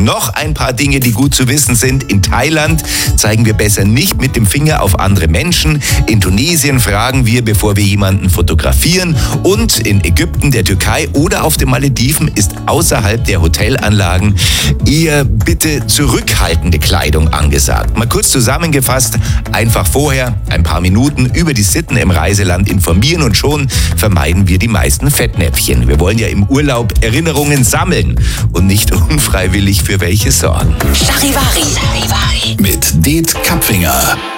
Noch ein paar Dinge, die gut zu wissen sind. In Thailand zeigen wir besser nicht mit dem Finger auf andere Menschen. In Tunesien fragen wir, bevor wir jemanden fotografieren. Und in Ägypten, der Türkei oder auf den Malediven ist außerhalb der Hotelanlagen eher bitte zurückhaltende Kleidung angesagt. Mal kurz zusammengefasst, einfach vorher ein paar Minuten über die Sitten im Reiseland informieren und schon vermeiden wir die meisten Fettnäpfchen. Wir wollen ja im Urlaub Erinnerungen sammeln und nicht unfreiwillig für welche sorgen. Charivari. Mit Det Kapfinger.